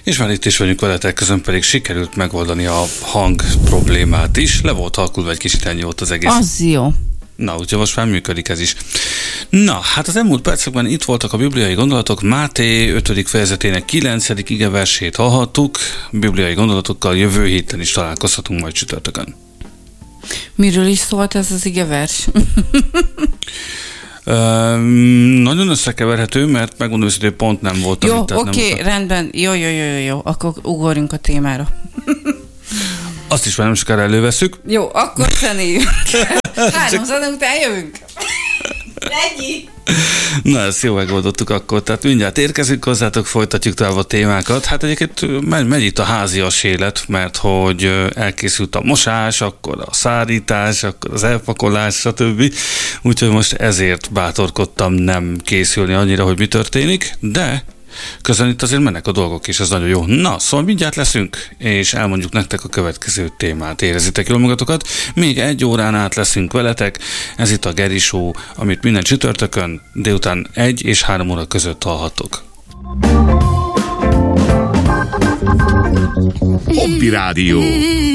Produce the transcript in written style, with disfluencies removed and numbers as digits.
És már itt is vagyunk veletek, közben pedig sikerült megoldani a hang problémát is. Le volt halkulva egy kicsit, ennyi volt az egész. Az jó. Na, úgyhogy most már működik ez is. Na, hát az elmúlt percekben itt voltak a bibliai gondolatok. Máté 5. fejezetének 9. igeversét hallhattuk. Bibliai gondolatokkal jövő héten is találkozhatunk majd csütörtökön. Miről is szólt ez az igevers? Nagyon összekeverhető, mert megmondom, hogy pont nem voltam jó, itt. oké, rendben. Jó. Akkor ugorjunk a témára. Azt is már nem sokára előveszük. Jó, akkor zenéljünk. 3 zene után jövünk. Ennyi. Na, ezt jó megoldottuk akkor. Tehát mindjárt érkezünk hozzátok, folytatjuk tovább a témákat. Hát egyébként megy itt a házias élet, mert hogy elkészült a mosás, akkor a szárítás, akkor az elpakolás, stb. Úgyhogy most ezért bátorkodtam nem készülni annyira, hogy mi történik, de közben itt azért mennek a dolgok, és ez nagyon jó. Na, szóval mindjárt leszünk, és elmondjuk nektek a következő témát. Érezitek jól magatokat? Még 1 órán át leszünk veletek. Ez itt a Geri Show, amit minden csütörtökön délután 1 és 3 óra között hallhattok. Hobby Rádió.